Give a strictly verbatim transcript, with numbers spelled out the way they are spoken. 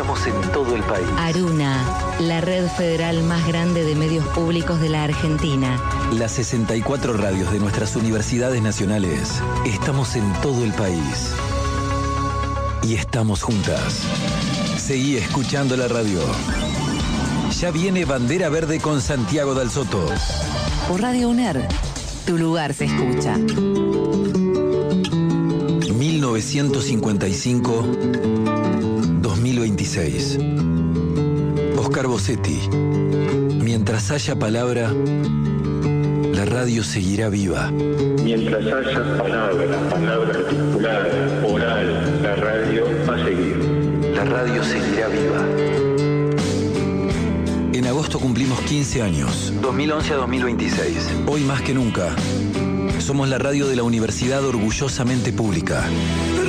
estamos en todo el país. Aruna, la red federal más grande de medios públicos de la Argentina. Las sesenta y cuatro radios de nuestras universidades nacionales. Estamos en todo el país. Y estamos juntas. Seguí escuchando la radio. Ya viene Bandera Verde con Santiago Dal Sotto. Por Radio UNER, tu lugar se escucha. mil novecientos cincuenta y cinco a dos mil veintiséis. Oscar Bossetti. Mientras haya palabra, la radio seguirá viva. Mientras haya palabra, palabra articulada, oral, la radio va a seguir. La radio seguirá viva. En agosto cumplimos quince años. dos mil once a dos mil veintiséis. Hoy más que nunca, somos la radio de la Universidad orgullosamente pública.